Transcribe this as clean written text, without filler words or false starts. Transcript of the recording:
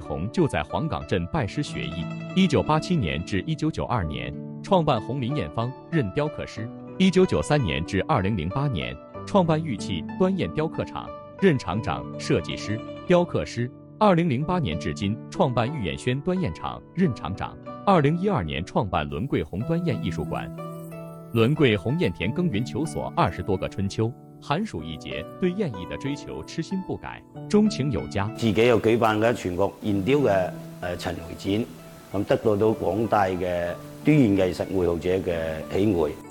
同就在黄岗镇拜师学艺。1987年至1992年，创办红林验方，任雕刻师。1993年至2008年，创办玉器端砚雕刻厂，任厂长、设计师、雕刻师。2008年至今，创办玉眼轩端砚厂，任厂长。2012年创办伦桂红端砚艺术馆。伦桂红砚田耕耘求索20多个春秋，寒暑一节，对砚艺的追求痴心不改，钟情有加。 自己又舉辦嘅全國現雕嘅陳回展，咁得到廣大嘅端硯藝術愛好者嘅喜愛。